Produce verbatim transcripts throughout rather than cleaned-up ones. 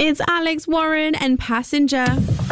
It's Alex Warren and Passenger.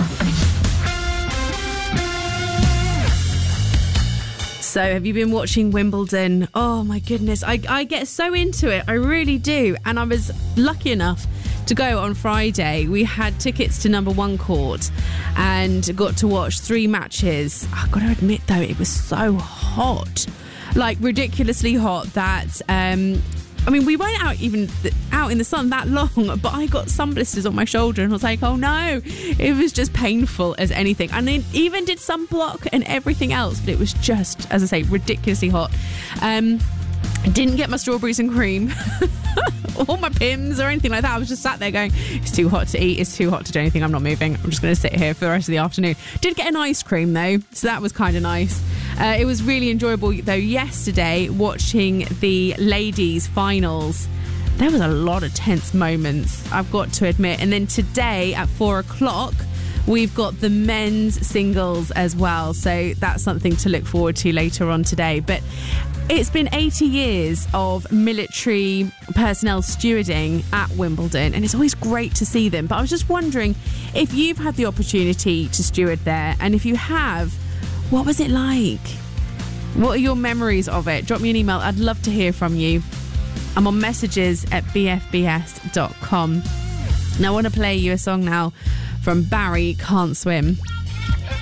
So, have you been watching Wimbledon? Oh my goodness, I, I get so into it. I really do. And I was lucky enough to go on Friday. We had tickets to number one court and got to watch three matches. I've got to admit though, it was so hot. Like ridiculously hot that... Um, I mean, we weren't out even th- out in the sun that long, but I got sun blisters on my shoulder and I was like, oh no, it was just painful as anything. And it even did sunblock and everything else, but it was just, as I say, ridiculously hot. Um, I didn't get my strawberries and cream or my Pims or anything like that. I was just sat there going, it's too hot to eat, it's too hot to do anything, I'm not moving. I'm just going to sit here for the rest of the afternoon. Did get an ice cream though, so that was kind of nice. Uh, it was really enjoyable though yesterday watching the ladies finals. There was a lot of tense moments, I've got to admit. And then today at four o'clock, we've got the men's singles as well. So that's something to look forward to later on today. But it's been eighty years of military personnel stewarding at Wimbledon, and it's always great to see them. But I was just wondering if you've had the opportunity to steward there, and if you have, what was it like? What are your memories of it? Drop me an email. I'd love to hear from you. I'm on messages at b f b s dot com. Now I want to play you a song now from Barry, Can't Swim.